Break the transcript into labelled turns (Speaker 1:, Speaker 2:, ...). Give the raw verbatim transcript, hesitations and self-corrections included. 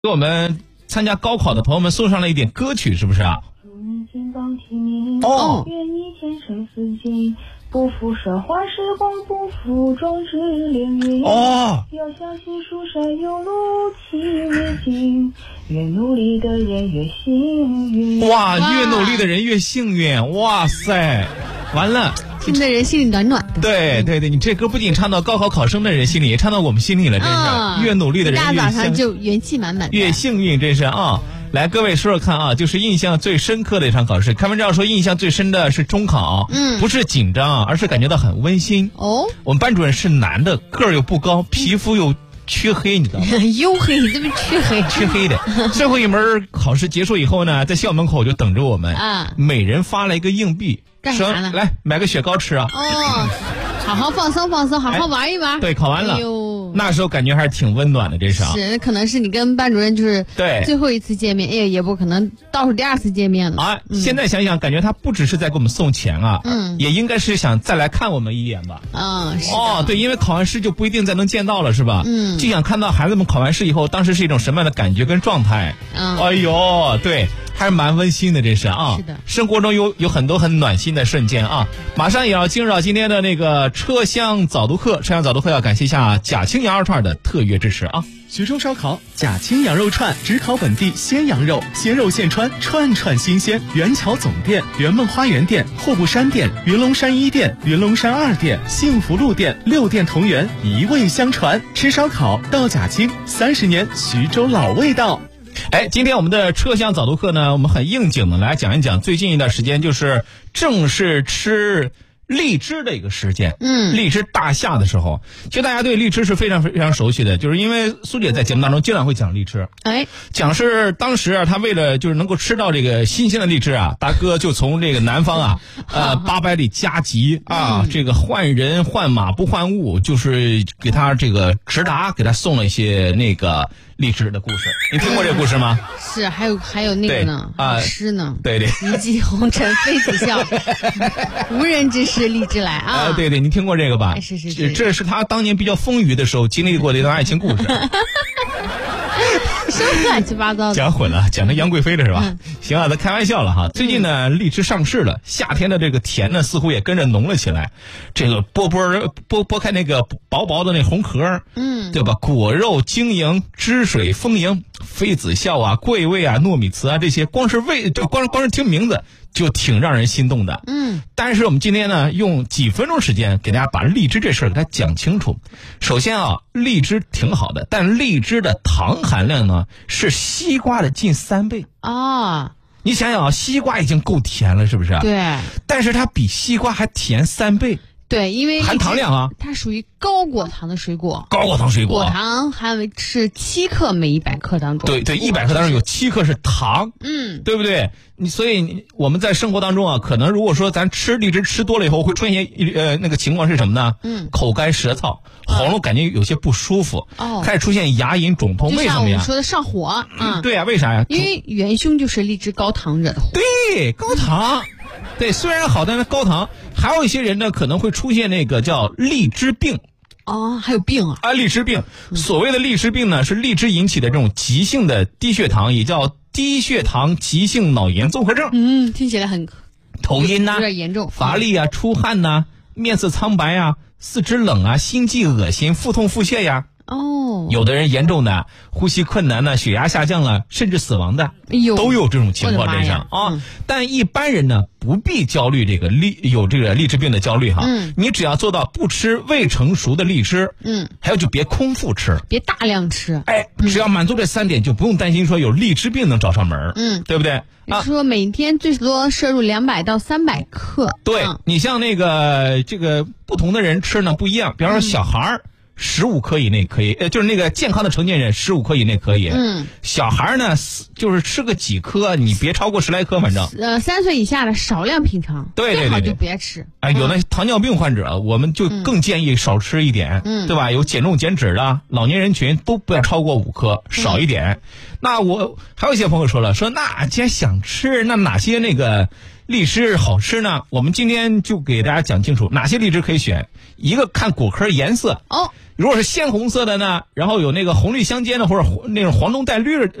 Speaker 1: 给我们参加高考的朋友们送上了一点歌曲，是不是啊？
Speaker 2: 哦，愿你前程似锦，不负韶华时光，不负壮志凌云。
Speaker 1: 哦，
Speaker 2: 要相信蜀山有路，气越尽，越努力的人越幸运。
Speaker 1: 哇，越努力的人越幸运！哇塞，完了。
Speaker 3: 听的人心里暖暖的。
Speaker 1: 对对对，你这歌不仅唱到高考考生的人心里，也唱到我们心里了，真是。嗯、越努力的人越
Speaker 3: 大早上就元气满满，
Speaker 1: 越幸运，真是啊！来，各位说说看啊，就是印象最深刻的一场考试。开玩笑说，印象最深的是中考，嗯，不是紧张，而是感觉到很温馨。哦，我们班主任是男的，个儿又不高，皮肤又黢黑，你知道吗？
Speaker 3: 黝黑，你这么黢黑？
Speaker 1: 黢黑的。最后一门考试结束以后呢，在校门口就等着我们，啊，每人发了一个硬币。
Speaker 3: 干啥呢？
Speaker 1: 来买个雪糕吃啊！
Speaker 3: 哦，好好放松放松，好好玩一玩。
Speaker 1: 哎、对，考完了。哎呦，那时候感觉还是挺温暖的，这是。
Speaker 3: 是，可能是你跟班主任就是
Speaker 1: 对
Speaker 3: 最后一次见面，哎，也不可能倒数第二次见面了
Speaker 1: 啊。嗯、现在想想，感觉他不只是在给我们送钱啊，嗯，也应该是想再来看我们一眼吧。
Speaker 3: 嗯，是。
Speaker 1: 哦，对，因为考完试就不一定再能见到了，是吧？嗯，就想看到孩子们考完试以后，当时是一种什么样的感觉跟状态。嗯，哎呦，对。还是蛮温馨的，这是啊。
Speaker 3: 是的，
Speaker 1: 生活中有有很多很暖心的瞬间啊。马上也要进入到今天的那个车厢早读课，车厢早读课要感谢一下贾青羊肉串的特约支持啊。
Speaker 4: 徐州烧烤贾青羊肉串，只烤本地鲜羊肉，鲜肉现穿，串串新鲜。元桥总店、圆梦花园店、户部山店、云龙山一店、云龙山二店、幸福路店，六店同源，一味相传。吃烧烤到贾青，三十年徐州老味道。
Speaker 1: 哎，今天我们的车厢早读课呢，我们很应景的来讲一讲最近一段时间，就是正是吃荔枝的一个时间。嗯，荔枝大夏的时候，其实大家对荔枝是非常非常熟悉的，就是因为苏姐在节目当中经常会讲荔枝。哎，讲是当时啊，他为了就是能够吃到这个新鲜的荔枝啊，大哥就从这个南方啊，呃八百里加急啊，嗯、这个换人换马不换物，就是给他这个直达给他送了一些那个荔枝的故事。你听过这个故事吗？
Speaker 3: 是，还有还有那个呢啊诗呢，
Speaker 1: 对对，
Speaker 3: 一骑红尘妃子笑，无人知是荔枝来啊！
Speaker 1: 啊，对对，你听过这个吧？
Speaker 3: 是是是，
Speaker 1: 这是他当年比较丰腴的时候经历过的一段爱情故事。
Speaker 3: 说乱七八糟的，
Speaker 1: 讲混了，讲成杨贵妃了是吧？嗯、行啊，咱开玩笑了哈。最近呢，荔枝上市了，夏天的这个甜呢，似乎也跟着浓了起来。这个剥剥剥剥开那个薄薄的那红壳，嗯，对吧？果肉晶莹，汁水丰盈，妃子笑啊，桂味啊，糯米糍啊，这些光是味就光光是听名字就挺让人心动的。嗯，但是我们今天呢，用几分钟时间给大家把荔枝这事儿给它讲清楚。首先啊，荔枝挺好的，但荔枝的糖含量呢是西瓜的近三倍啊！你想想啊，西瓜已经够甜了，是不是？
Speaker 3: 对。但
Speaker 1: 是它比西瓜还甜三倍。
Speaker 3: 对，因为
Speaker 1: 含糖量啊，
Speaker 3: 它属于高果糖的水果。
Speaker 1: 高果糖水果，
Speaker 3: 果糖含是七克每一百克当中。
Speaker 1: 对对，一百克当中有七克是糖，嗯，对不对？你所以我们在生活当中啊，可能如果说咱吃荔枝吃多了以后，会出现呃那个情况是什么呢？嗯，口干舌燥，喉咙感觉有些不舒服，哦，开始出现牙龈肿痛，为什么呀？
Speaker 3: 我们说的上火，嗯，
Speaker 1: 对呀，为啥呀？
Speaker 3: 因为元凶就是荔枝高糖惹的祸。
Speaker 1: 对，高糖。对，虽然好，但是高糖，还有一些人呢可能会出现那个叫荔枝病。
Speaker 3: 哦，还有病啊！
Speaker 1: 啊，荔枝病，所谓的荔枝病呢，是荔枝引起的这种急性的低血糖，也叫低血糖急性脑炎综合症。
Speaker 3: 嗯，听起来很
Speaker 1: 头晕呐、啊，
Speaker 3: 有点严重，
Speaker 1: 乏力啊，出汗呐、啊，面色苍白啊，四肢冷啊，心悸恶心，腹痛腹泻呀。哦，有的人严重的呼吸困难呢，血压下降了，甚至死亡的，哎呦，都有这种情况真上啊。嗯、但一般人呢，不必焦虑这个荔有这个荔枝病的焦虑哈。嗯，你只要做到不吃未成熟的荔枝，嗯，还有就别空腹吃，
Speaker 3: 别大量吃。
Speaker 1: 哎，只要满足这三点，就不用担心说有荔枝病能找上门。嗯，对不对？
Speaker 3: 啊，说每天最多摄入两百到三百克。
Speaker 1: 对、嗯、你像那个这个不同的人吃呢不一样，比方说小孩儿。嗯十五克以内可以，呃，就是那个健康的成年人十五克以内可以。嗯，小孩呢，就是吃个几颗，你别超过十来颗，反正。
Speaker 3: 呃，三岁以下的少量品尝，
Speaker 1: 对对对，
Speaker 3: 最好就别吃。
Speaker 1: 哎，有的糖尿病患者，我们就更建议少吃一点，嗯，对吧？有减重减脂的，老年人群都不要超过五颗，少一点。嗯、那我还有一些朋友说了，说那既然想吃，那哪些那个荔枝好吃呢？我们今天就给大家讲清楚哪些荔枝可以选。一个看果壳颜色
Speaker 3: 哦，
Speaker 1: 如果是鲜红色的呢，然后有那个红绿相间的或者那种黄中带绿